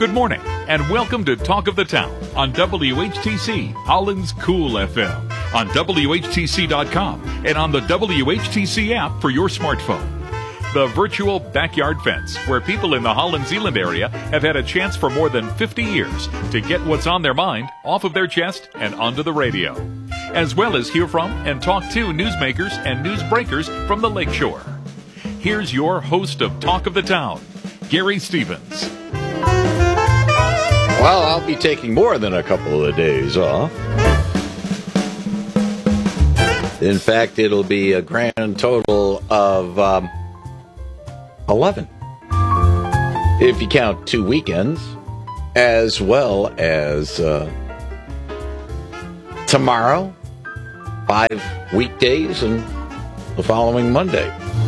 Good morning, and welcome to Talk of the Town on WHTC, Holland's Cool FM, on WHTC.com, and on the WHTC app for your smartphone. The virtual backyard fence, where people in the Holland Zeeland area have had a chance for more than 50 years to get what's on their mind off of their chest and onto the radio, as well as hear from and talk to newsmakers and newsbreakers from the lakeshore. Here's your host of Talk of the Town, Gary Stevens. Well, I'll be taking more than a couple of days off. In fact, it'll be a grand total of 11. If you count 2 weekends, as well as tomorrow, 5 weekdays, and the following Monday.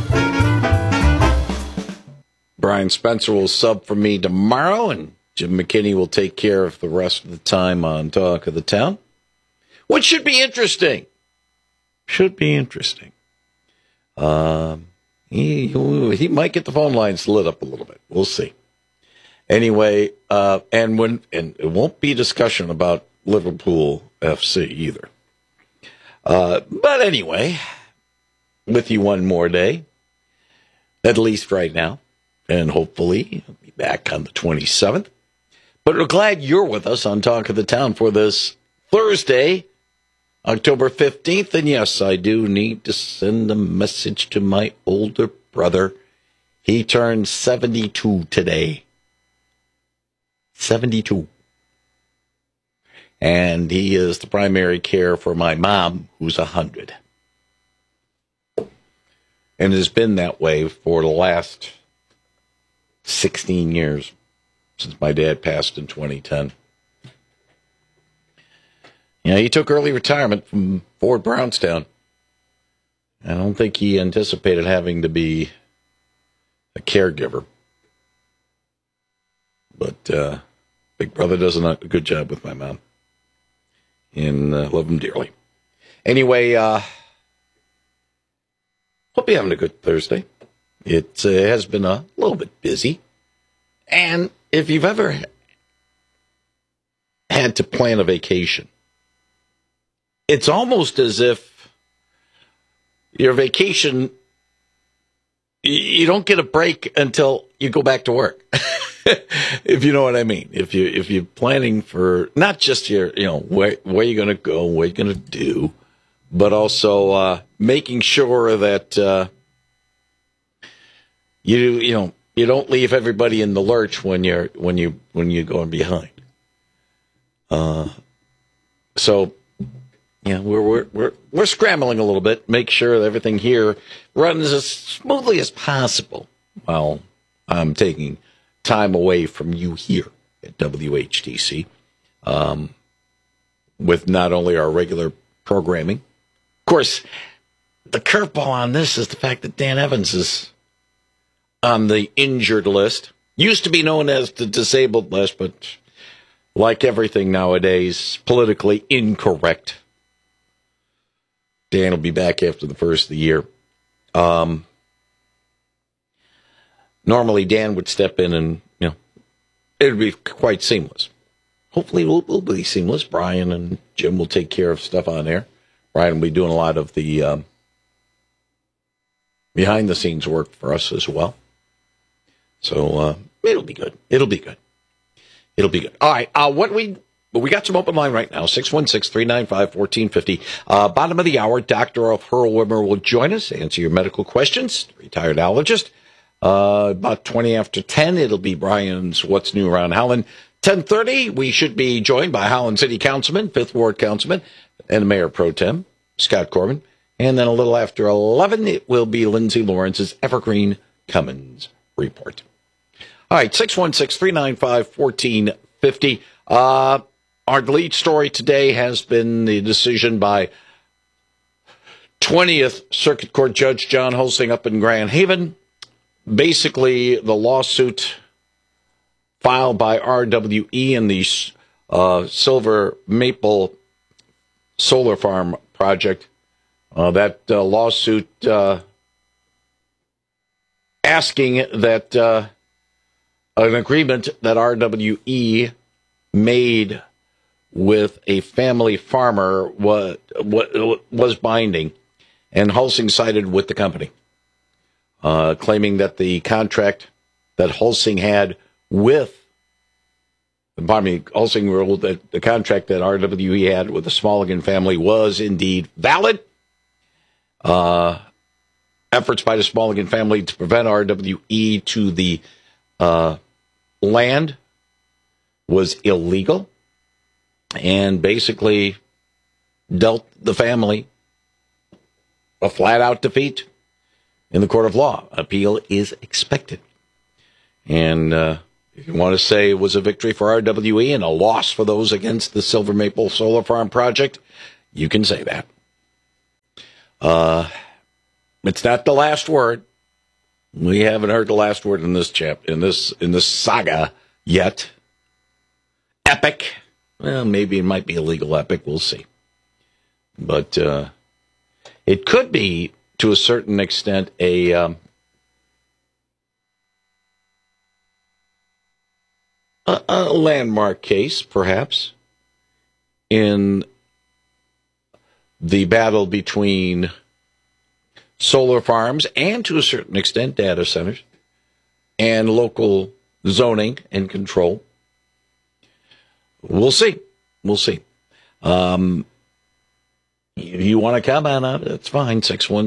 Brian Spencer will sub for me tomorrow, and Jim McKinney will take care of the rest of the time on Talk of the Town, which should be interesting. Should be interesting. He might get the phone lines lit up a little bit. We'll see. Anyway, and it won't be a discussion about Liverpool FC either. But anyway, with you one more day, at least right now, and hopefully I'll be back on the 27th. But we're glad you're with us on Talk of the Town for this Thursday, October 15th. And yes, I do need to send a message to my older brother. He turned 72 today. 72. And he is the primary care for my mom, who's 100. And has been that way for the last 16 years. Since my dad passed in 2010. He took early retirement from Fort Brownstown. I don't think he anticipated having to be a caregiver. But Big Brother does a good job with my mom. And love him dearly. Anyway, hope you're having a good Thursday. It has been a little bit busy. And if you've ever had to plan a vacation, it's almost as if your vacation, you don't get a break until you go back to work. If you know what I mean. If you're planning for not just your, where you're going to go, what you're going to do, but also making sure that you don't leave everybody in the lurch when you're going behind. So we're scrambling a little bit, make sure that everything here runs as smoothly as possible. While I'm taking time away from you here at WHTC, with not only our regular programming. Of course, the curveball on this is the fact that Dan Evans is on the injured list. Used to be known as the disabled list, but like everything nowadays, politically incorrect. Dan will be back after the first of the year. Normally, Dan would step in and, it would be quite seamless. Hopefully, it will be seamless. Brian and Jim will take care of stuff on there. Brian will be doing a lot of the behind-the-scenes work for us as well. So it'll be good. It'll be good. All right. We got some open line right now. 616-395-1450. Bottom of the hour, Dr. Ulf Hurlwimmer will join us, answer your medical questions. Retired allergist. About 20 after 10, it'll be Brian's What's New Around Holland. 10:30, we should be joined by Holland City Councilman, 5th Ward Councilman, and Mayor Pro Tem, Scott Corbin. And then a little after 11, it will be Lindsay Lawrence's Evergreen Cummins Report. All right, 616-395-1450. Our lead story today has been the decision by 20th Circuit Court Judge John Holsing up in Grand Haven. Basically, the lawsuit filed by RWE and the Silver Maple Solar Farm project. That lawsuit asking that an agreement that RWE made with a family farmer was binding, and Hulsing sided with the company, claiming that the contract that Hulsing had Hulsing ruled that the contract that RWE had with the Smulligan family was indeed valid. Efforts by the Smulligan family to prevent RWE to the land was illegal, and basically dealt the family a flat-out defeat in the court of law. Appeal is expected. And if you want to say it was a victory for RWE and a loss for those against the Silver Maple Solar Farm project, you can say that. It's not the last word. We haven't heard the last word in this in this saga yet. Epic. Well, maybe it might be a legal epic. We'll see. But it could be, to a certain extent, a landmark case, perhaps, in the battle between solar farms and, to a certain extent, data centers and local zoning and control. We'll see. We'll see. If you want to comment on it, that's fine.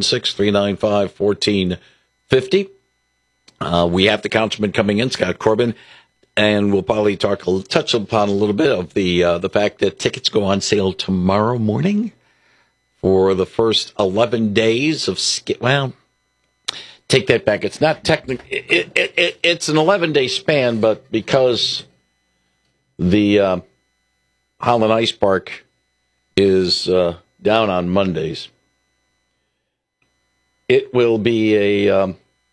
616-395-1450. We have the councilman coming in, Scott Corbin, and we'll probably touch upon a little bit of the fact that tickets go on sale tomorrow morning for the first 11 days of take that back. It's not technically, it's an 11-day span, but because the Holland Ice Park is down on Mondays, it will be a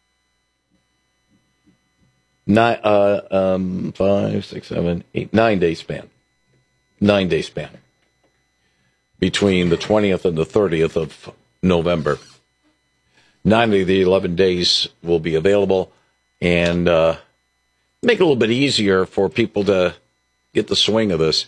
9-day span. 9-day span between the 20th and the 30th of November. 9 of the 11 days will be available, and make it a little bit easier for people to get the swing of this.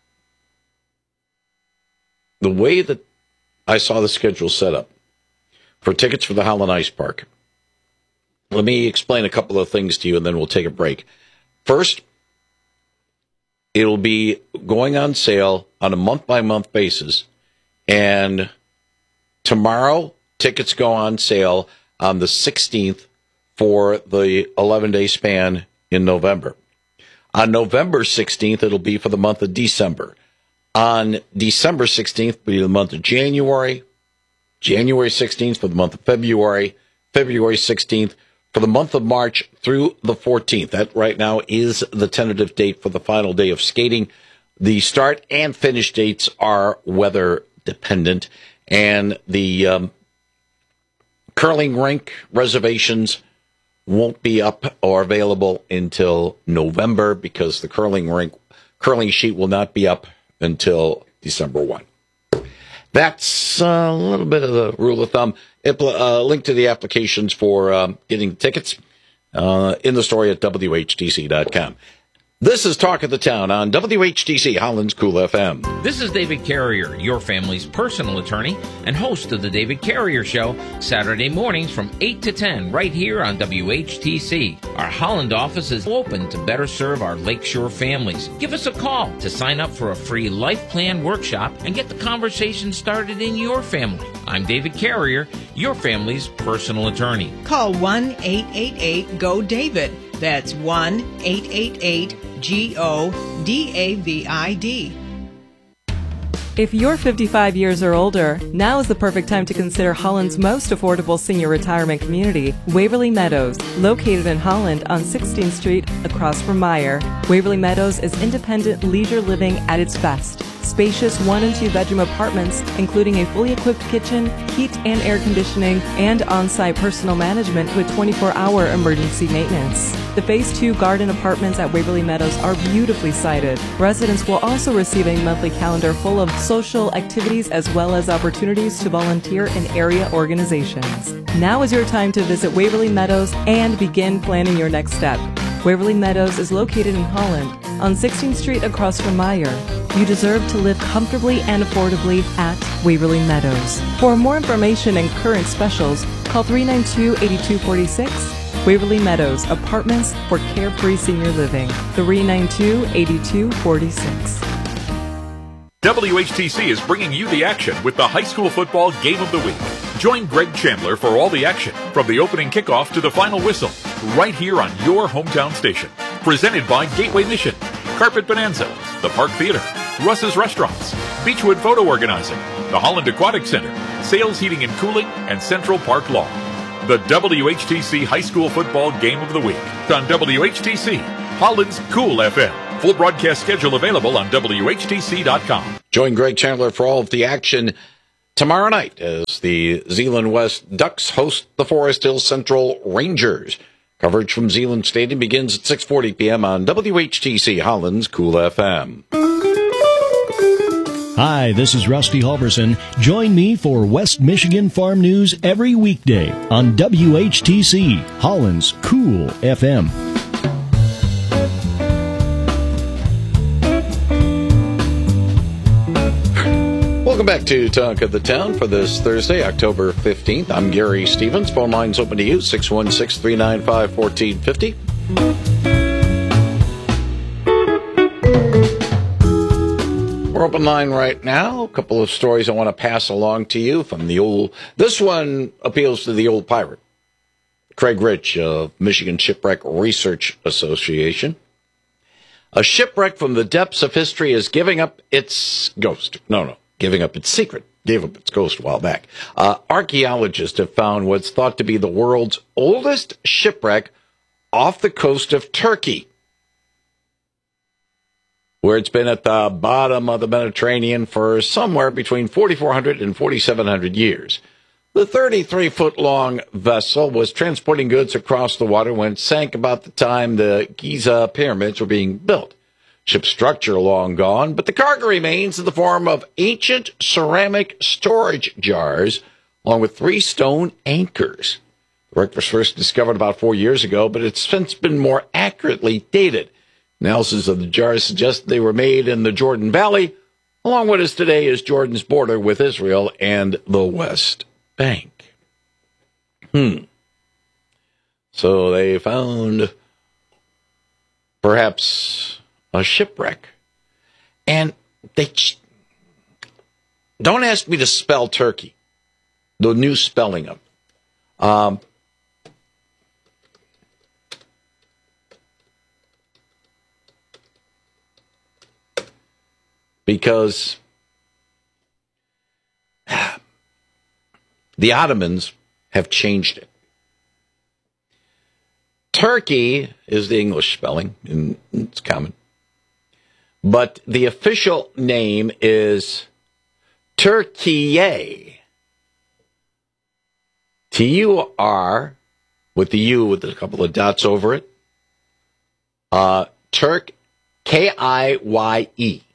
The way that I saw the schedule set up for tickets for the Holland Ice Park, let me explain a couple of things to you, and then we'll take a break. First, it'll be going on sale on a month-by-month basis, and tomorrow, tickets go on sale on the 16th for the 11-day span in November. On November 16th, it'll be for the month of December. On December 16th, will be the month of January. January 16th for the month of February. February 16th for the month of March through the 14th. That right now is the tentative date for the final day of skating. The start and finish dates are weather dependent, and the curling rink reservations won't be up or available until November, because the curling sheet will not be up until December 1. That's a little bit of the rule of thumb. Link to the applications for getting tickets in the story at WHTC.com. This is Talk of the Town on WHTC, Holland's Cool FM. This is David Carrier, your family's personal attorney and host of The David Carrier Show, Saturday mornings from 8 to 10 right here on WHTC. Our Holland office is open to better serve our Lakeshore families. Give us a call to sign up for a free life plan workshop and get the conversation started in your family. I'm David Carrier, your family's personal attorney. Call 1-888-GO-DAVID. That's 1-888-GO-DAVID. If you're 55 years or older, now is the perfect time to consider Holland's most affordable senior retirement community, Waverly Meadows, located in Holland on 16th Street across from Meyer. Waverly Meadows is independent leisure living at its best. Spacious 1- and 2-bedroom apartments, including a fully equipped kitchen, heat and air conditioning, and on-site personal management with 24-hour emergency maintenance. The Phase 2 garden apartments at Waverly Meadows are beautifully sited. Residents will also receive a monthly calendar full of social activities as well as opportunities to volunteer in area organizations. Now is your time to visit Waverly Meadows and begin planning your next step. Waverly Meadows is located in Holland, on 16th Street across from Meyer. You deserve to live comfortably and affordably at Waverly Meadows. For more information and current specials, call 392-8246. Waverly Meadows, apartments for carefree senior living. 392-8246. WHTC is bringing you the action with the high school football game of the week. Join Greg Chandler for all the action, from the opening kickoff to the final whistle, right here on your hometown station. Presented by Gateway Mission, Carpet Bonanza, the Park Theater, Russ's Restaurants, Beechwood Photo Organizing, the Holland Aquatic Center, Sales Heating and Cooling, and Central Park Law. The WHTC High School Football Game of the Week on WHTC, Holland's Cool FM. Full broadcast schedule available on WHTC.com. Join Greg Chandler for all of the action tomorrow night as the Zeeland West Ducks host the Forest Hill Central Rangers. Coverage from Zeeland Stadium begins at 6:40 p.m. on WHTC, Holland's Cool FM. Hi, this is Rusty Halverson. Join me for West Michigan Farm News every weekday on WHTC, Holland's Cool FM. Welcome back to Talk of the Town for this Thursday, October 15th. I'm Gary Stevens. Phone lines open to you, 616-395-1450. We're open line right now. A couple of stories I want to pass along to you from the old... This one appeals to the old pirate, Craig Rich of Michigan Shipwreck Research Association. A shipwreck from the depths of history is giving up its ghost. Giving up its secret. Gave up its ghost a while back. Archaeologists have found what's thought to be the world's oldest shipwreck off the coast of Turkey, where it's been at the bottom of the Mediterranean for somewhere between 4,400 and 4,700 years. The 33-foot-long vessel was transporting goods across the water when it sank about the time the Giza pyramids were being built. Ship structure long gone, but the cargo remains in the form of ancient ceramic storage jars, along with 3 stone anchors. The wreck was first discovered about 4 years ago, but it's since been more accurately dated. Analysis of the jars suggests they were made in the Jordan Valley, along what is today is Jordan's border with Israel and the West Bank. So they found perhaps a shipwreck. And they don't ask me to spell Turkey, the new spelling of it. Because the Ottomans have changed it. Turkey is the English spelling, and it's common. But the official name is Turkiye. T-U-R, with the U with a couple of dots over it. Turk, K-I-Y-E.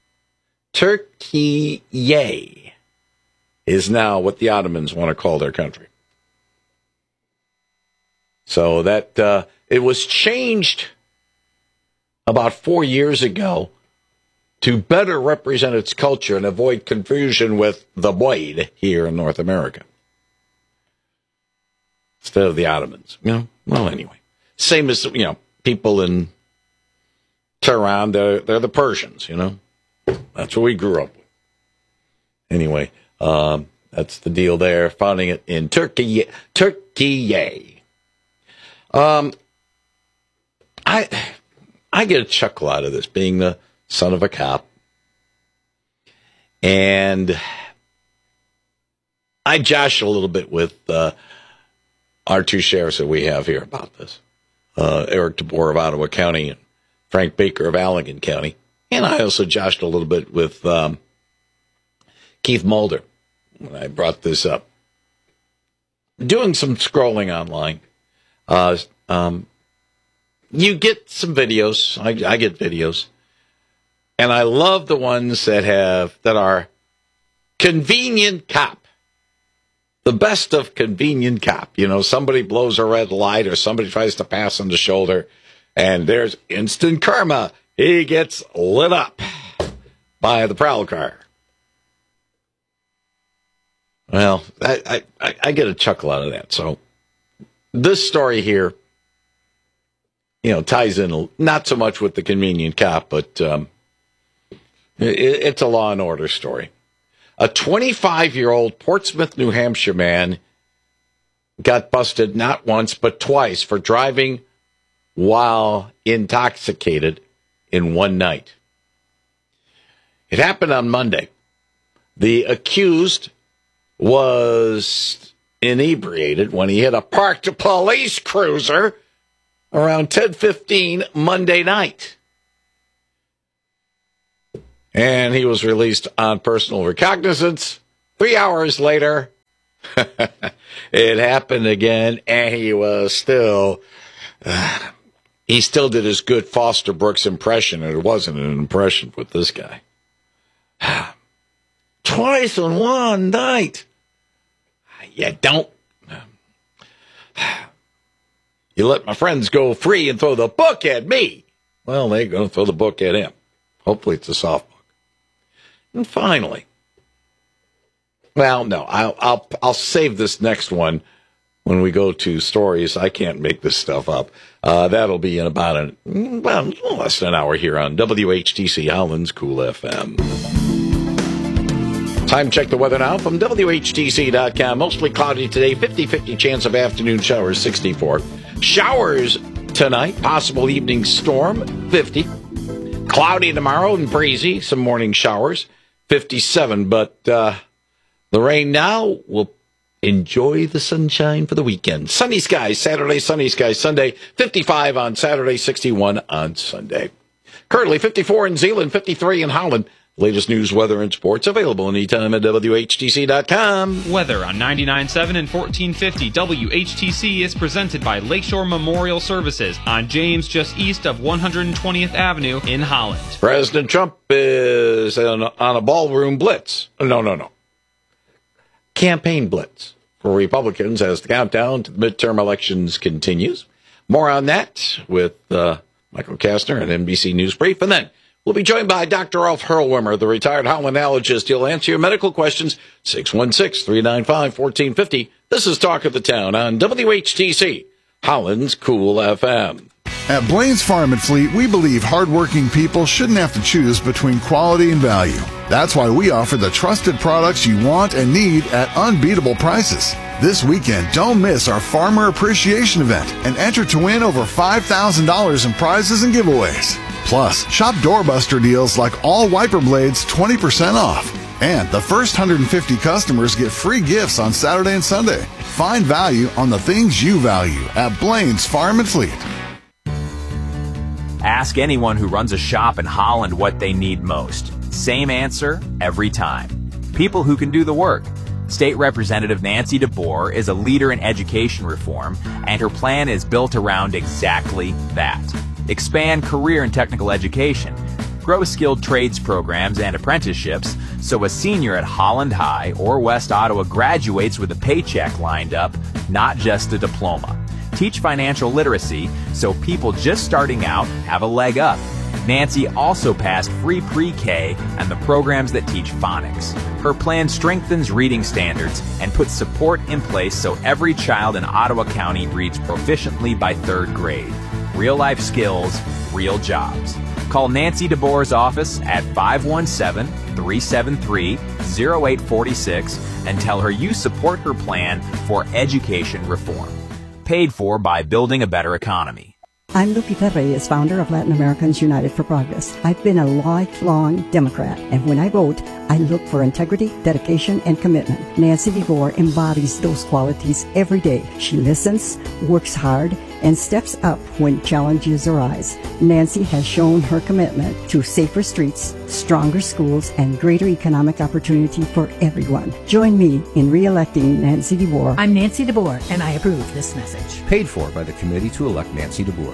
Turkiye is now what the Ottomans want to call their country. So that it was changed about 4 years ago to better represent its culture and avoid confusion with the Boyd here in North America, instead of the Ottomans. Well, anyway, same as people in Tehran. They're the Persians. That's what we grew up with. Anyway, that's the deal there. Finding it in Turkey. I get a chuckle out of this, being the son of a cop. And I josh a little bit with our 2 sheriffs that we have here about this. Eric DeBoer of Ottawa County and Frank Baker of Allegan County. And I also joshed a little bit with Keith Mulder when I brought this up. Doing some scrolling online. You get some videos. I get videos. And I love the ones that are convenient cop. The best of convenient cop. Somebody blows a red light or somebody tries to pass on the shoulder. And there's instant karma. He gets lit up by the prowl car. Well, I get a chuckle out of that. So this story here, ties in not so much with the convenient cop, but it's a law and order story. A 25-year-old Portsmouth, New Hampshire man got busted not once but twice for driving while intoxicated in one night. It happened on Monday. The accused was inebriated when he hit a parked police cruiser around 10:15 Monday night. And he was released on personal recognizance. 3 hours later, it happened again, and he was still... he still did his good Foster Brooks impression, and it wasn't an impression with this guy. Twice in one night. You don't. You let my friends go free and throw the book at me. Well, they're going to throw the book at him. Hopefully it's a soft book. And finally, well, no, I'll save this next one when we go to stories. I can't make this stuff up. That'll be in about less than an hour here on WHTC Holland's Cool FM. Time check the weather now from WHTC.com. Mostly cloudy today, 50-50 chance of afternoon showers, 64. Showers tonight, possible evening storm, 50. Cloudy tomorrow and breezy, some morning showers, 57. But the rain now will enjoy the sunshine for the weekend. Sunny skies Saturday, sunny skies Sunday, 55 on Saturday, 61 on Sunday. Currently 54 in Zeeland, 53 in Holland. Latest news, weather, and sports available anytime at WHTC.com. Weather on 99.7 and 1450 WHTC is presented by Lakeshore Memorial Services on James, just east of 120th Avenue in Holland. President Trump is on a ballroom blitz. No. Campaign blitz for Republicans as the countdown to the midterm elections continues. More on that with Michael Kastner and NBC News Brief. And then we'll be joined by Dr. Ralph Hurlwimmer, the retired Hollandologist. He'll answer your medical questions, 616-395-1450. This is Talk of the Town on WHTC, Holland's Cool FM. At Blaine's Farm and Fleet, we believe hardworking people shouldn't have to choose between quality and value. That's why we offer the trusted products you want and need at unbeatable prices. This weekend, don't miss our Farmer Appreciation Event and enter to win over $5,000 in prizes and giveaways. Plus, shop doorbuster deals like all wiper blades 20% off. And the first 150 customers get free gifts on Saturday and Sunday. Find value on the things you value at Blaine's Farm and Fleet. Ask anyone who runs a shop in Holland what they need most. Same answer every time. People who can do the work. State Representative Nancy DeBoer is a leader in education reform, and her plan is built around exactly that. Expand career and technical education. Grow skilled trades programs and apprenticeships so a senior at Holland High or West Ottawa graduates with a paycheck lined up, not just a diploma. Teach financial literacy so people just starting out have a leg up. Nancy also passed free pre-K and the programs that teach phonics. Her plan strengthens reading standards and puts support in place so every child in Ottawa County reads proficiently by 3rd grade. Real-life skills, real jobs. Call Nancy DeBoer's office at 517-373-0846 and tell her you support her plan for education reform. Paid for by Building a Better Economy. I'm Lupita Reyes, founder of Latin Americans United for Progress. I've been a lifelong Democrat, and when I vote, I look for integrity, dedication, and commitment. Nancy DeBoer embodies those qualities every day. She listens, works hard, and steps up when challenges arise. Nancy has shown her commitment to safer streets, stronger schools, and greater economic opportunity for everyone. Join me in re-electing Nancy DeBoer. I'm Nancy DeBoer, and I approve this message. Paid for by the committee to elect Nancy DeBoer.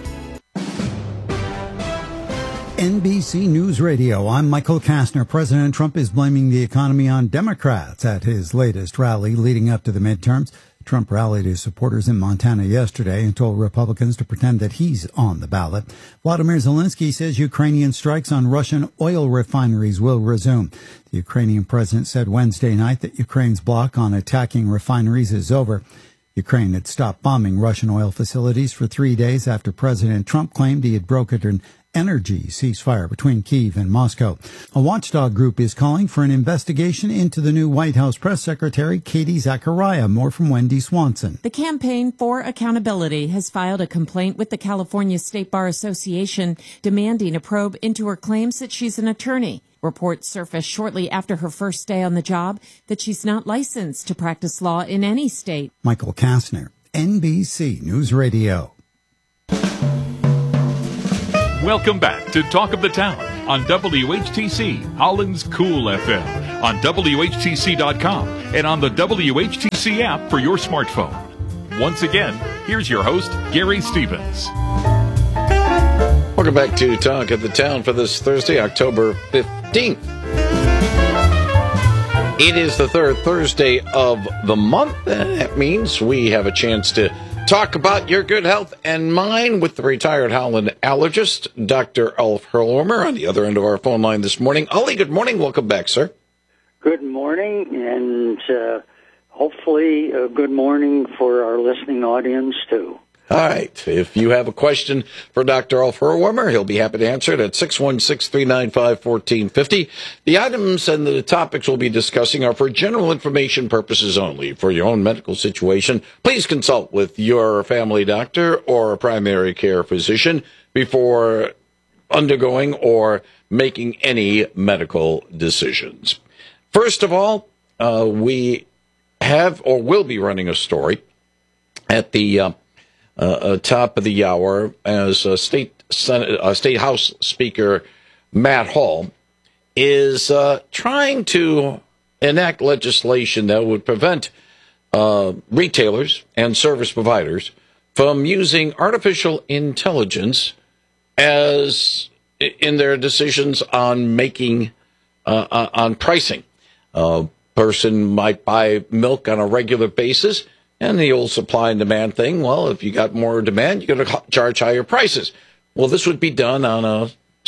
NBC News Radio. I'm Michael Kastner. President Trump is blaming the economy on Democrats at his latest rally leading up to the midterms. Trump rallied his supporters in Montana yesterday and told Republicans to pretend that he's on the ballot. Vladimir Zelensky says Ukrainian strikes on Russian oil refineries will resume. The Ukrainian president said Wednesday night that Ukraine's block on attacking refineries is over. Ukraine had stopped bombing Russian oil facilities for 3 days after President Trump claimed he had brokered an energy ceasefire between Kyiv and Moscow. A watchdog group is calling for an investigation into the new White House press secretary, Katie Zachariah. More from Wendy Swanson. The Campaign for Accountability has filed a complaint with the California State Bar Association demanding a probe into her claims that she's an attorney. Reports surfaced shortly after her first day on the job that she's not licensed to practice law in any state. Michael Kastner, NBC News Radio. Welcome back to Talk of the Town on WHTC, Holland's Cool FM, on WHTC.com, and on the WHTC app for your smartphone. Once again, here's your host, Gary Stevens. Welcome back to Talk of the Town for this Thursday, October 15th. It is the third Thursday of the month, and that means we have a chance to talk about your good health and mine with the retired Holland allergist, Dr. Ulf Hurlwarmer, on the other end of our phone line this morning. Ollie, good morning. Welcome back, sir. Good morning, and hopefully a good morning for our listening audience, too. All right. If you have a question for Dr. Ulf Hurlwarmer, he'll be happy to answer it at 616-395-1450. The items and the topics we'll be discussing are for general information purposes only. For your own medical situation, please consult with your family doctor or a primary care physician before undergoing or making any medical decisions. First of all, we have or will be running a story at the top of the hour as State House Speaker Matt Hall is trying to enact legislation that would prevent retailers and service providers from using artificial intelligence as in their decisions on making on pricing. A person might buy milk on a regular basis. And the old supply and demand thing, well, if you got more demand, you're going to charge higher prices. Well, this would be done on an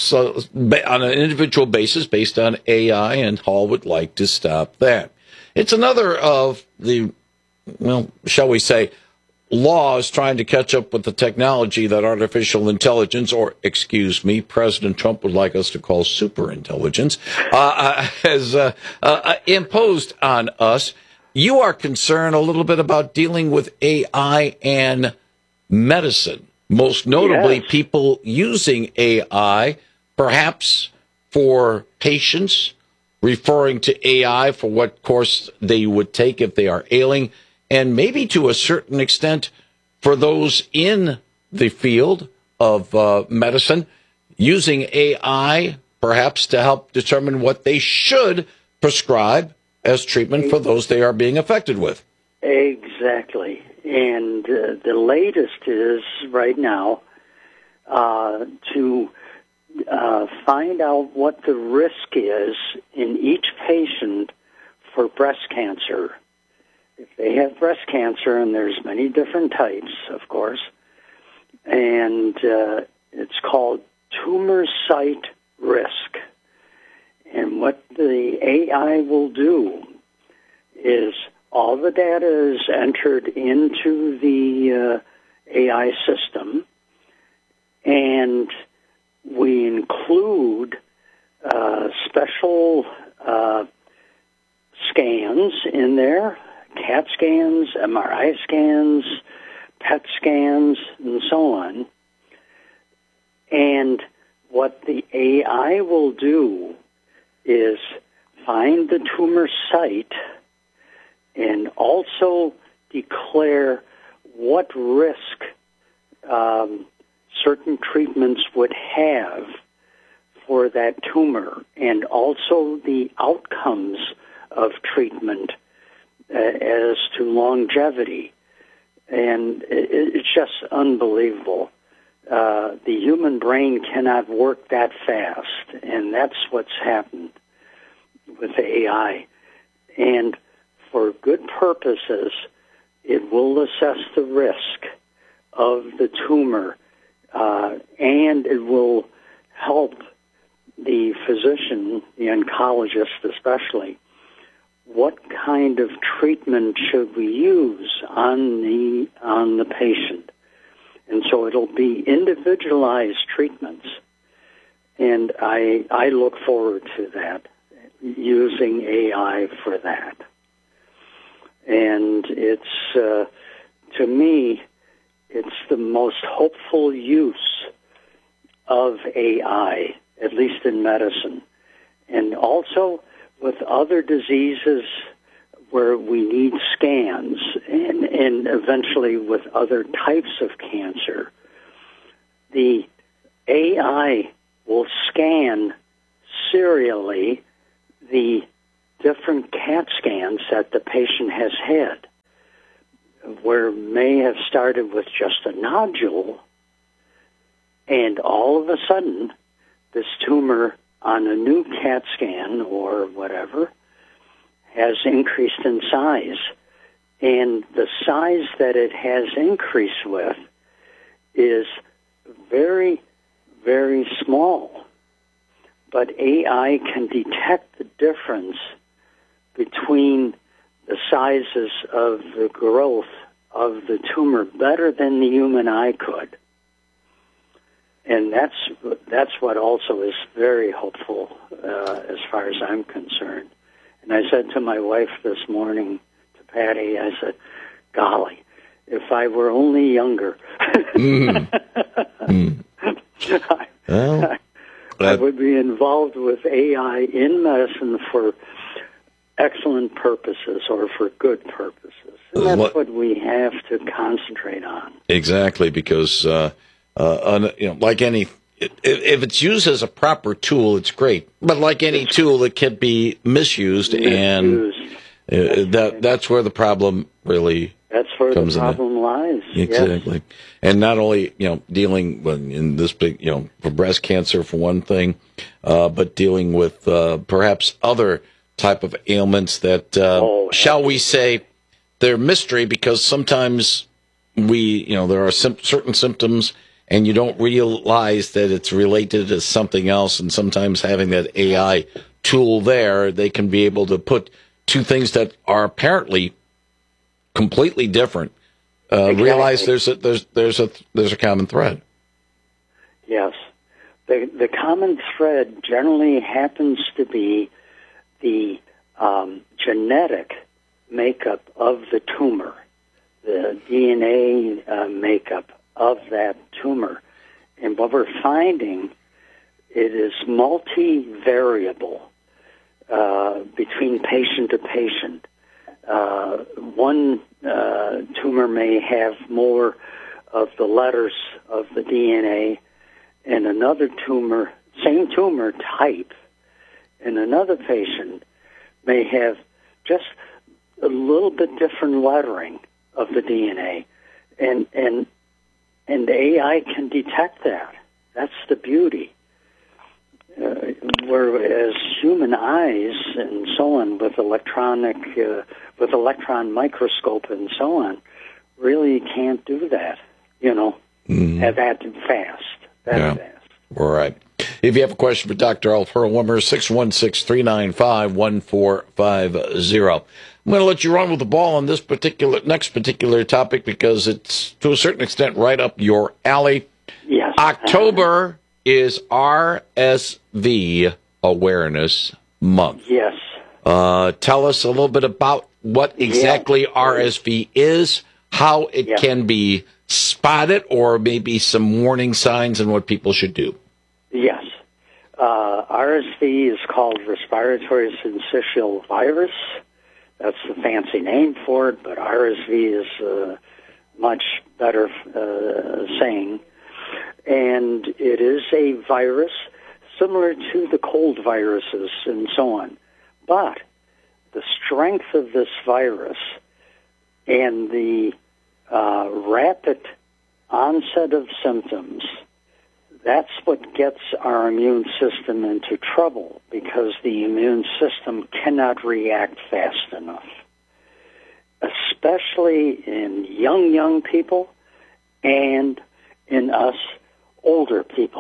individual basis based on AI, and Hall would like to stop that. It's another of the, well, shall we say, laws trying to catch up with the technology that artificial intelligence, or excuse me, President Trump would like us to call superintelligence, has imposed on us. You are concerned a little bit about dealing with AI and medicine, most notably people using AI, perhaps for patients, referring to AI for what course they would take if they are ailing, and maybe to a certain extent for those in the field of medicine, using AI perhaps to help determine what they should prescribe as treatment for those they are being affected with. Exactly. And the latest is right now to find out what the risk is in each patient for breast cancer. If they have breast cancer, and there's many different types, of course, and it's called tumor site risk. And what the AI will do is all the data is entered into the AI system, and we include special scans in there, CAT scans, MRI scans, PET scans, and so on. And what the AI will do is find the tumor site and also declare what risk certain treatments would have for that tumor, and also the outcomes of treatment as to longevity. And it's just unbelievable. The human brain cannot work that fast, and that's what's happened with AI. And for good purposes, it will assess the risk of the tumor, and it will help the physician, the oncologist especially, what kind of treatment should we use on the patient. And so it'll be individualized treatments. And I look forward to that, using AI for that. And it's, to me, it's the most hopeful use of AI, at least in medicine. And also with other diseases where we need scans, and eventually with other types of cancer, the AI will scan serially the different CAT scans that the patient has had, where may have started with just a nodule, and all of a sudden, this tumor on a new CAT scan or whatever has increased in size. And the size that it has increased with is very, very small. But AI can detect the difference between the sizes of the growth of the tumor better than the human eye could. And that's what also is very hopeful as far as I'm concerned. And I said to my wife this morning, to Patty, I said, golly, if I were only younger, I would be involved with AI in medicine for excellent purposes or for good purposes. And that's what we have to concentrate on. Exactly, because like any, if it's used as a proper tool, it's great. But like any tool, it can be misused, and that's where the problem really comes in. That's where the problem lies. Exactly. Yes. And not only, dealing with, in this big, for breast cancer for one thing, but dealing with perhaps other type of ailments that, shall we say, they're mystery, because sometimes there are certain symptoms and you don't realize that it's related to something else. And sometimes having that AI tool there, they can be able to put two things that are apparently completely different, realize there's a common thread. Yes. The common thread generally happens to be the genetic makeup of the tumor, the DNA makeup of that tumor. And what we're finding, it is multivariable between patient to patient. One tumor may have more of the letters of the DNA, and another tumor, same tumor type, and another patient may have just a little bit different lettering of the DNA, and AI can detect that. That's the beauty. Whereas human eyes and so on, with electron microscope and so on, really can't do that. That fast. Fast. All right. If you have a question for Dr. Alf Hurlwimmer, 616-395-1450. I'm going to let you run with the ball on this next particular topic, because it's, to a certain extent, right up your alley. Yes. October is RSV Awareness Month. Yes. Tell us a little bit about what exactly RSV is, how it can be spotted, or maybe some warning signs and what people should do. Yes. RSV is called respiratory syncytial virus. That's the fancy name for it, but RSV is much better saying. And it is a virus similar to the cold viruses and so on. But the strength of this virus and the rapid onset of symptoms, that's what gets our immune system into trouble, because the immune system cannot react fast enough. especially in young people and in us older people.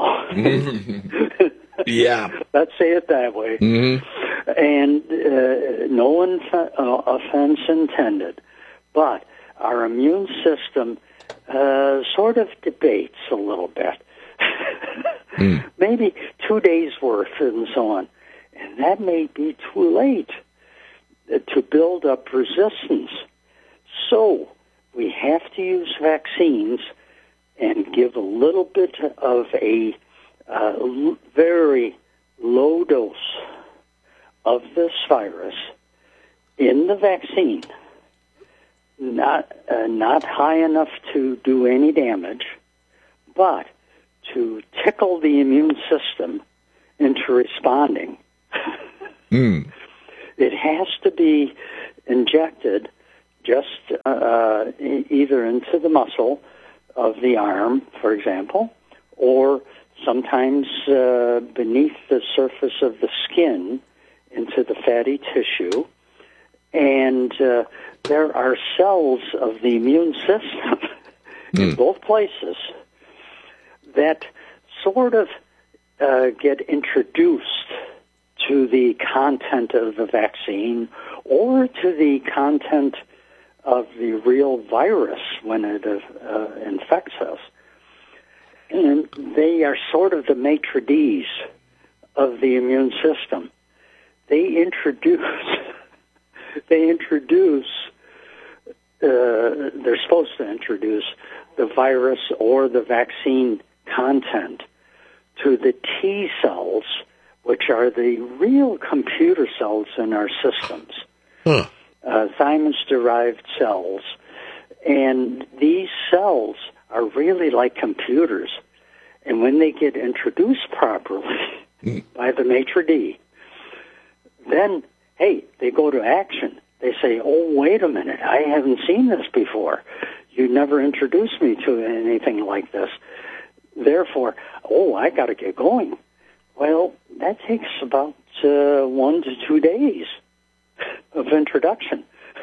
Yeah. Let's say it that way. Mm-hmm. And no offense intended, but our immune system sort of debates a little bit. Maybe 2 days worth and so on. And that may be too late to build up resistance. So we have to use vaccines and give a little bit of a very low dose of this virus in the vaccine, not high enough to do any damage, but to tickle the immune system into responding. It has to be injected just either into the muscle of the arm, for example, or sometimes beneath the surface of the skin into the fatty tissue. And there are cells of the immune system in both places that sort of get introduced to the content of the vaccine or to the content of the real virus when it infects us. And they are sort of the maitre d's of the immune system. They're supposed to introduce the virus or the vaccine content to the T cells, which are the real computer cells in our systems, thymus-derived cells. And these cells are really like computers. And when they get introduced properly by the maitre d', then, hey, they go to action. They say, oh, wait a minute, I haven't seen this before. You never introduced me to anything like this. Therefore, I got to get going. Well, that takes about 1 to 2 days of introduction.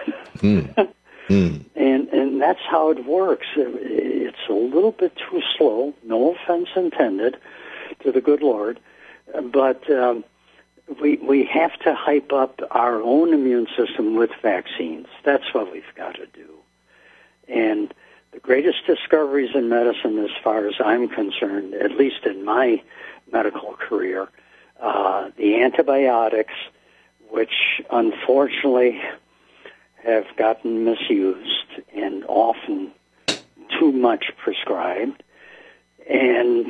And that's how it works. It's a little bit too slow, no offense intended to the good Lord, but we have to hype up our own immune system with vaccines. That's what we've got to do. And the greatest discoveries in medicine, as far as I'm concerned, at least in my medical career, the antibiotics, which unfortunately have gotten misused and often too much prescribed. And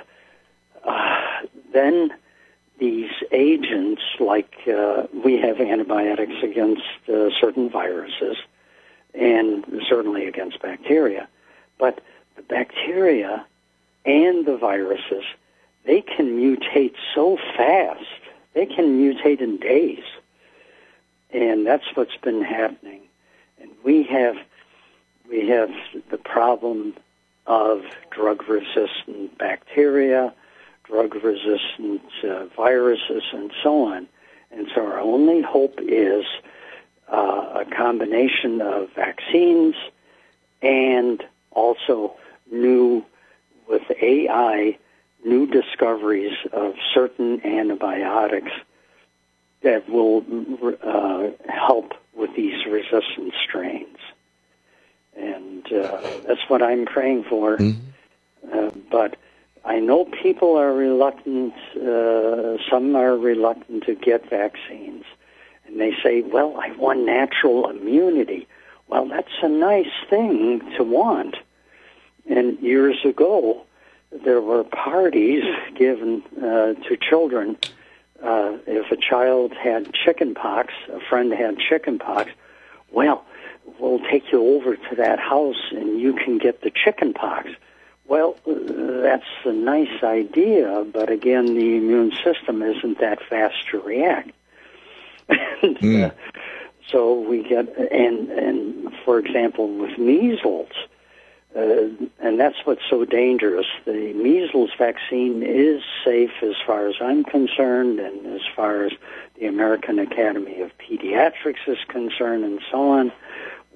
then these agents, like we have antibiotics against certain viruses and certainly against bacteria. But the bacteria and the viruses, they can mutate so fast. They can mutate in days. And that's what's been happening. And we have the problem of drug-resistant bacteria, drug-resistant viruses, and so on. And so our only hope is a combination of vaccines and also with AI, new discoveries of certain antibiotics that will help with these resistant strains. And that's what I'm praying for. But I know people are reluctant, some are reluctant to get vaccines. And they say, well, I want natural immunity. Well, that's a nice thing to want. And years ago, there were parties given to children. If a child had chicken pox, a friend had chicken pox, well, we'll take you over to that house and you can get the chicken pox. Well, that's a nice idea, but again, the immune system isn't that fast to react. And, so we get, and for example, with measles, and that's what's so dangerous. The measles vaccine is safe as far as I'm concerned, and as far as the American Academy of Pediatrics is concerned, and so on.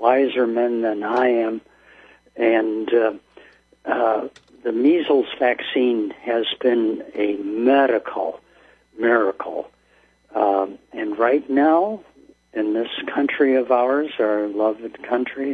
wiser men than I am. And the measles vaccine has been a medical miracle. And right now, in this country of ours, our beloved country,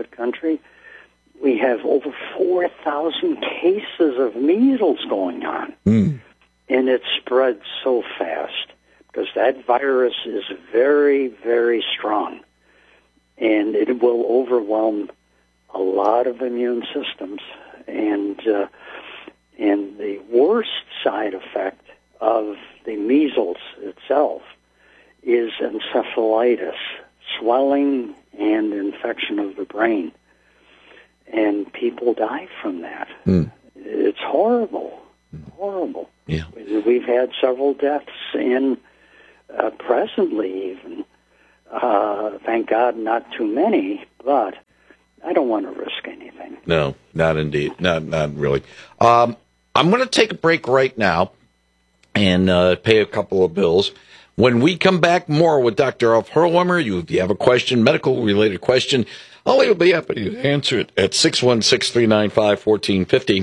we have over 4,000 cases of measles going on. And it spreads so fast because that virus is very, very strong. And it will overwhelm a lot of immune systems. And the worst side effect of the measles itself is encephalitis, swelling and infection of the brain. And people die from that. It's horrible. Horrible. Yeah. We've had several deaths in presently even. Thank God not too many, but I don't want to risk anything. No, not indeed. Not really. I'm going to take a break right now and pay a couple of bills. When we come back, more with Dr. Alf Herrwemmer. If you have a question, medical-related question, I'll be happy to answer it at 616-395-1450.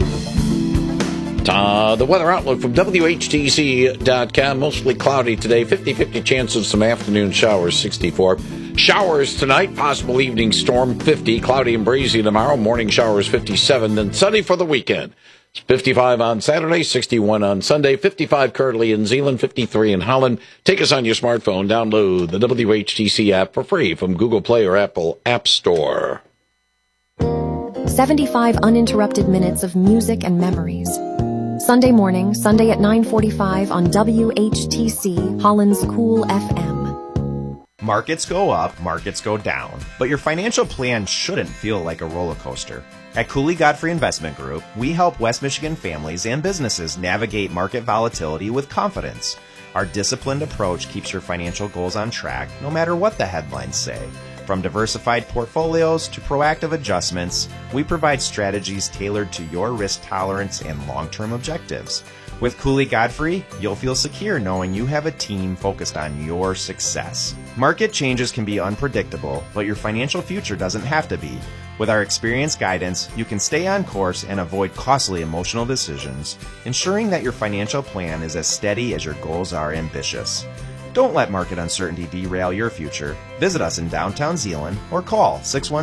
The weather outlook from WHTC.com. Mostly cloudy today. 50-50 chance of some afternoon showers, 64. Showers tonight. Possible evening storm, 50. Cloudy and breezy tomorrow. Morning showers, 57. Then sunny for the weekend. It's 55 on Saturday, 61 on Sunday, 55 currently in Zeeland, 53 in Holland. Take us on your smartphone. Download the WHTC app for free from Google Play or Apple App Store. 75 uninterrupted minutes of music and memories. Sunday morning, Sunday at 9:45 on WHTC, Holland's Cool FM. Markets go up, markets go down, but your financial plan shouldn't feel like a roller coaster. At Cooley Godfrey Investment Group, we help West Michigan families and businesses navigate market volatility with confidence. Our disciplined approach keeps your financial goals on track, no matter what the headlines say. From diversified portfolios to proactive adjustments, we provide strategies tailored to your risk tolerance and long-term objectives. With Cooley Godfrey, you'll feel secure knowing you have a team focused on your success. Market changes can be unpredictable, but your financial future doesn't have to be. With our experienced guidance, you can stay on course and avoid costly emotional decisions, ensuring that your financial plan is as steady as your goals are ambitious. Don't let market uncertainty derail your future. Visit us in downtown Zeeland or call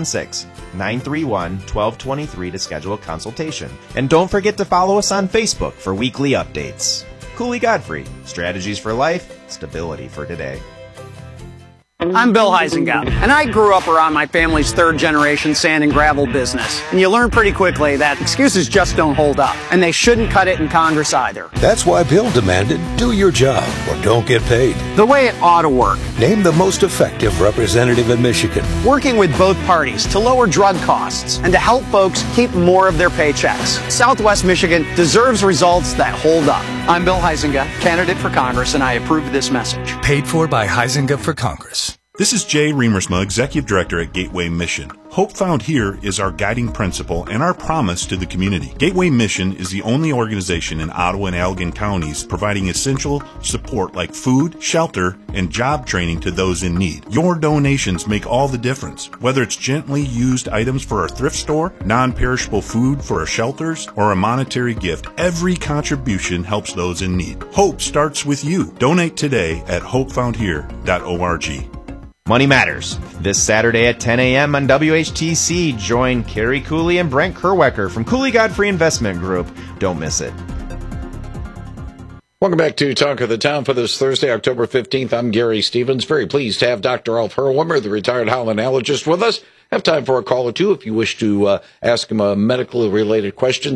616-931-1223 to schedule a consultation. And don't forget to follow us on Facebook for weekly updates. Cooley Godfrey, strategies for life, stability for today. I'm Bill Huizenga, and I grew up around my family's third-generation sand and gravel business. And you learn pretty quickly that excuses just don't hold up, and they shouldn't cut it in Congress either. That's why Bill demanded, do your job or don't get paid. The way it ought to work. Name the most effective representative in Michigan. Working with both parties to lower drug costs and to help folks keep more of their paychecks. Southwest Michigan deserves results that hold up. I'm Bill Huizenga, candidate for Congress, and I approve this message. Paid for by Huizenga for Congress. This is Jay Remersma, Executive Director at Gateway Mission. Hope Found Here is our guiding principle and our promise to the community. Gateway Mission is the only organization in Ottawa and Allegan counties providing essential support like food, shelter, and job training to those in need. Your donations make all the difference. Whether it's gently used items for our thrift store, non-perishable food for our shelters, or a monetary gift, every contribution helps those in need. Hope starts with you. Donate today at hopefoundhere.org. Money Matters. This Saturday at 10 a.m. on WHTC, join Carrie Cooley and Brent Kerwecker from Cooley Godfrey Investment Group. Don't miss it. Welcome back to Talk of the Town for this Thursday, October 15th. I'm Gary Stevens. Very pleased to have Dr. Alf Herrwemmer, the retired Holland allergist, with us. Have time for a call or two if you wish to ask him a medical-related question.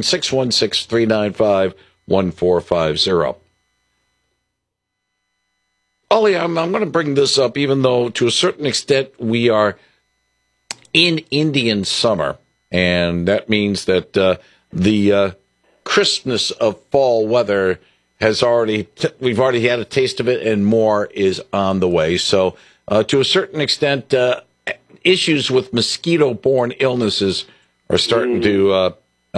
616-395-1450. Ollie, I'm going to bring this up, even though to a certain extent we are in Indian summer, and that means that the crispness of fall weather has we've already had a taste of it, and more is on the way. So, to a certain extent, issues with mosquito-borne illnesses are starting to,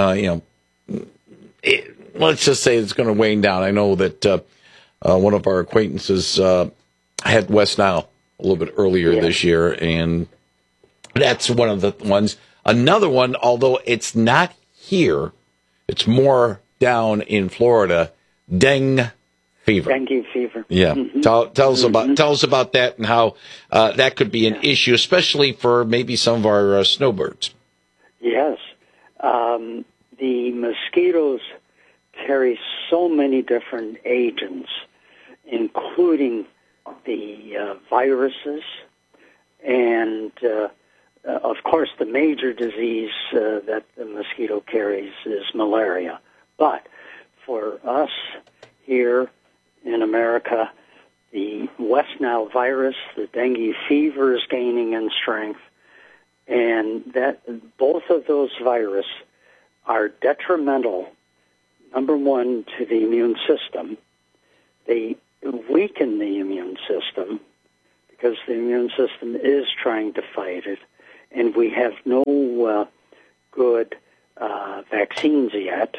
let's just say it's going to wane down. I know that. One of our acquaintances had West Nile a little bit earlier this year, and That's one of the ones. Another one, although it's not here, it's more down in Florida, dengue fever. Dengue fever. Yeah. Mm-hmm. Tell us about that and how that could be an issue, especially for maybe some of our snowbirds. Yes. The mosquitoes carry so many different agents, including the viruses and, of course, the major disease that the mosquito carries is malaria. But for us here in America, the West Nile virus, the dengue fever is gaining in strength, and that both of those viruses are detrimental, number one, to the immune system. They weaken the immune system because the immune system is trying to fight it, and we have no good vaccines yet.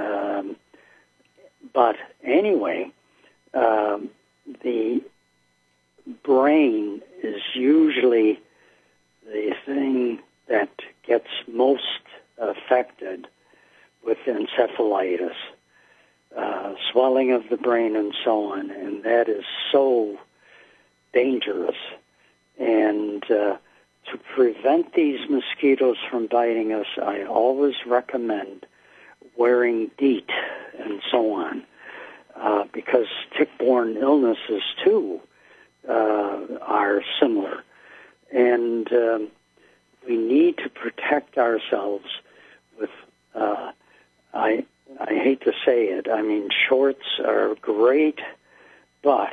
But anyway, the brain is usually the thing that gets most affected with encephalitis, swelling of the brain and so on, and that is so dangerous. And to prevent these mosquitoes from biting us, I always recommend wearing DEET and so on, because tick-borne illnesses, too, are similar. And we need to protect ourselves with, I hate to say it, I mean, shorts are great, but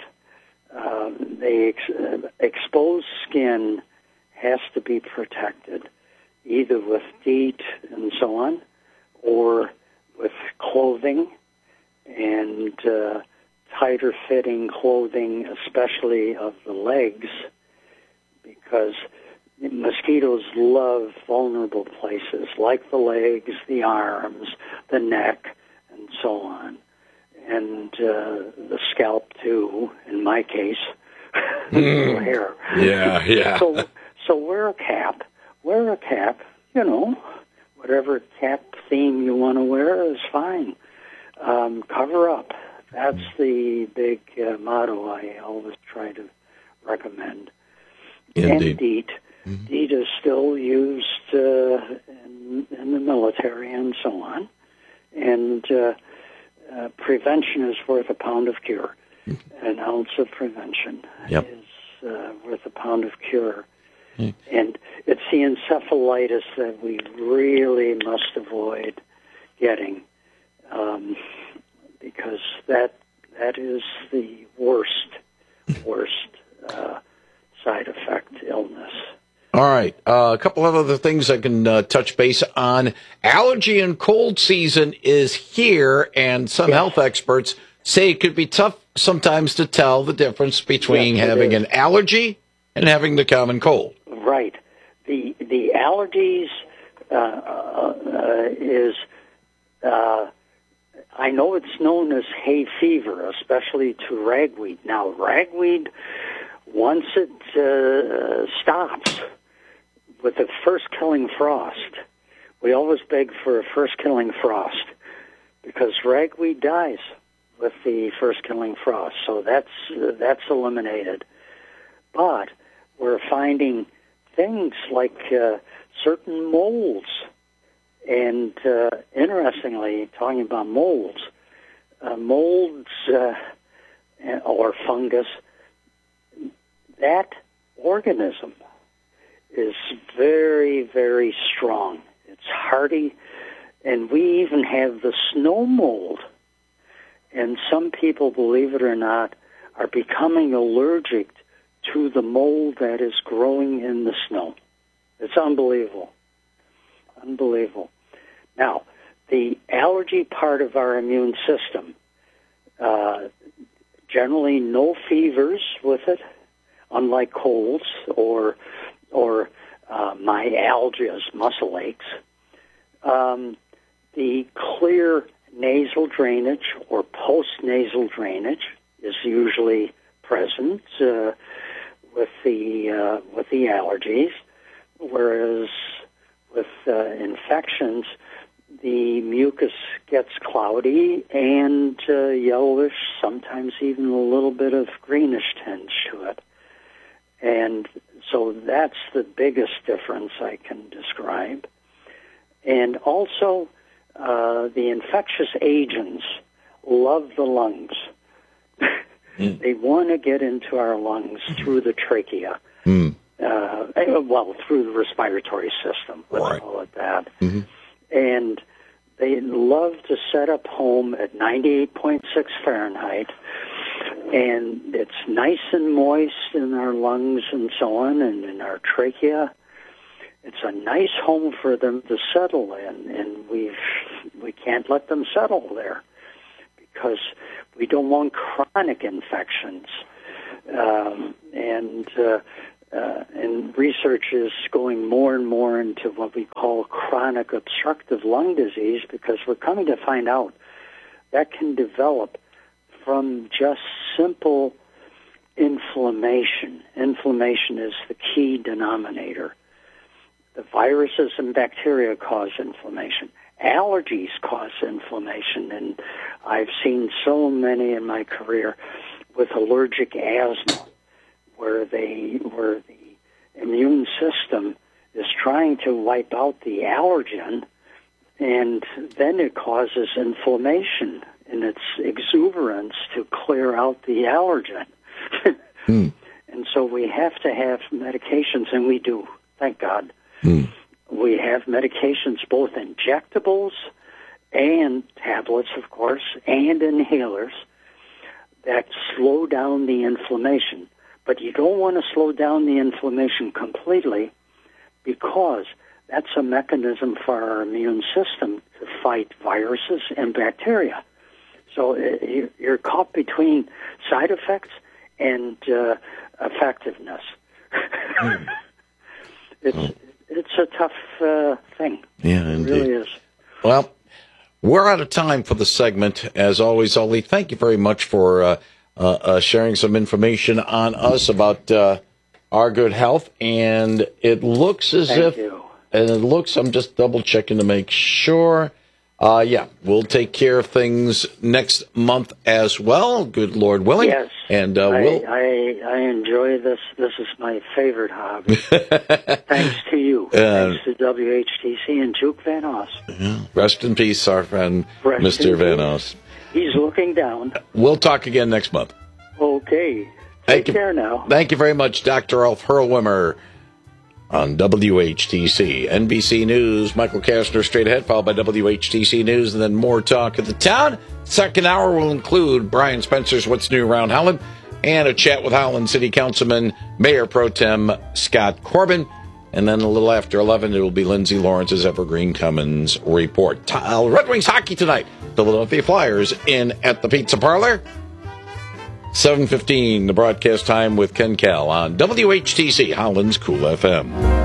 exposed skin has to be protected, either with DEET and so on, or with clothing and tighter fitting clothing, especially of the legs, because mosquitoes love vulnerable places like the legs, the arms, the neck, and so on. And the scalp, too, in my case, hair. Yeah. So wear a cap. Wear a cap, whatever cap theme you want to wear is fine. Cover up. That's the big motto I always try to recommend. Indeed. And DEET. Mm-hmm. DEET is still used in the military and so on. And prevention is worth a pound of cure. An ounce of prevention is worth a pound of cure. And it's the encephalitis that we really must avoid getting, because that is the worst side effect illness. All right. A couple of other things I can touch base on. Allergy and cold season is here, and some health experts say it could be tough sometimes to tell the difference between having an allergy and having the common cold. Right. The allergies is, I know it's known as hay fever, especially to ragweed. Now, ragweed, once it stops with the first killing frost, we always beg for a first killing frost because ragweed dies with the first killing frost. So that's eliminated. But we're finding things like certain molds. And interestingly, talking about molds or fungus, that organism is very, very strong. It's hardy, and we even have the snow mold. And some people, believe it or not, are becoming allergic to the mold that is growing in the snow. It's unbelievable. Unbelievable. Now, the allergy part of our immune system, generally no fevers with it, unlike colds or myalgias, muscle aches. The clear nasal drainage or post-nasal drainage is usually present with the allergies, whereas infections, the mucus gets cloudy and yellowish, sometimes even a little bit of greenish tinge to it. And so that's the biggest difference I can describe. And also, the infectious agents love the lungs. They want to get into our lungs through the trachea. Through the respiratory system, let's call it that. And they love to set up home at 98.6 Fahrenheit, and it's nice and moist in our lungs and so on, and in our trachea. It's a nice home for them to settle in, and we can't let them settle there because we don't want chronic infections. And research is going more and more into what we call chronic obstructive lung disease, because we're coming to find out that can develop from just simple inflammation. Inflammation is the key denominator. The viruses and bacteria cause inflammation. Allergies cause inflammation, and I've seen so many in my career with allergic asthma, where the immune system is trying to wipe out the allergen, and then it causes inflammation in its exuberance to clear out the allergen. And so we have to have medications, and we do, thank God. We have medications, both injectables and tablets, of course, and inhalers that slow down the inflammation. But you don't want to slow down the inflammation completely, because that's a mechanism for our immune system to fight viruses and bacteria. So you're caught between side effects and effectiveness. It's a tough thing. Yeah, indeed. It really is. Well, we're out of time for the segment. As always, Ollie, thank you very much for sharing some information on us about our good health. And it looks as I'm just double checking to make sure. We'll take care of things next month as well. Good Lord willing. Yes. And I enjoy this. This is my favorite hobby. Thanks to you. Thanks to WHTC and Juke Van Os. Yeah. Rest in peace, our friend, Mr. Van Os. He's looking down. We'll talk again next month. Okay. Take care now. Thank you very much, Dr. Alf Hurlwimmer on WHTC. NBC News, Michael Kastner straight ahead, followed by WHTC News, and then more Talk of the Town. Second hour will include Brian Spencer's What's New Around Howland and a chat with Howland City Councilman, Mayor Pro Tem Scott Corbin. And then a little after 11, it will be Lindsay Lawrence's Evergreen Commons Report. Red Wings hockey tonight. Philadelphia Flyers in at the Pizza Parlor. 7:15, the broadcast time with Ken Kell on WHTC, Howland's Cool FM.